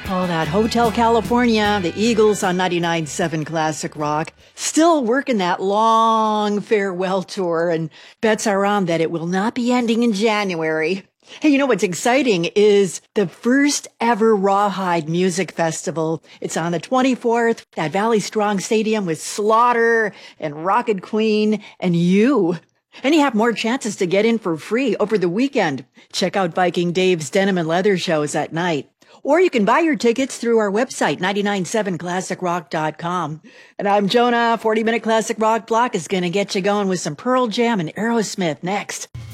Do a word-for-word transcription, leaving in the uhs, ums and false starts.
Oh, that Hotel California, the Eagles on ninety-nine point seven Classic Rock, still working that long farewell tour, and bets are on that it will not be ending in January. Hey, you know what's exciting is the first ever Rawhide Music Festival. It's on the twenty-fourth at Valley Strong Stadium with Slaughter and Rocket Queen and you. And you have more chances to get in for free over the weekend. Check out Viking Dave's Denim and Leather shows at night. Or you can buy your tickets through our website, nine nine seven classic rock dot com. And I'm Jonah. forty minute Classic Rock Block is going to get you going with some Pearl Jam and Aerosmith next.